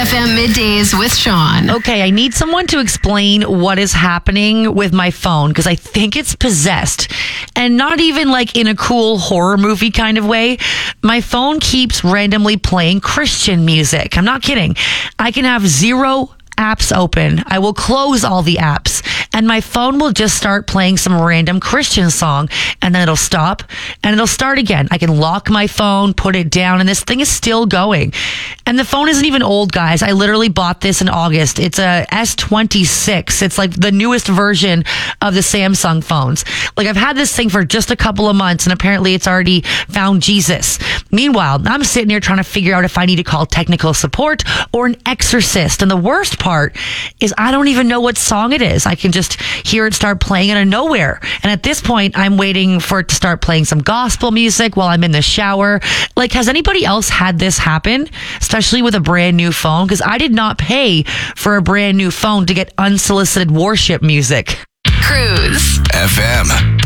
FM Middays with Sean. Okay, I need someone to explain what is happening with my phone because I think it's possessed. And not even like in a cool horror movie kind of way. My phone keeps randomly playing Christian music. I'm not kidding. I can have 0 apps open. I will close all the apps and my phone will just start playing some random Christian song and then it'll stop and it'll start again. I can lock my phone, put it down, and this thing is still going. And the phone isn't even old, guys. I literally bought this in August. It's a S26. It's like the newest version of the Samsung phones. Like I've had this thing for just a couple of months and apparently it's already found Jesus. Meanwhile, I'm sitting here trying to figure out if I need to call technical support or an exorcist. And the worst part is I don't even know what song it is. I can just hear it start playing out of nowhere. And at this point, I'm waiting for it to start playing some gospel music while I'm in the shower. Like, has anybody else had this happen? Especially with a brand new phone? Because I did not pay for a brand new phone to get unsolicited worship music. Cruise FM.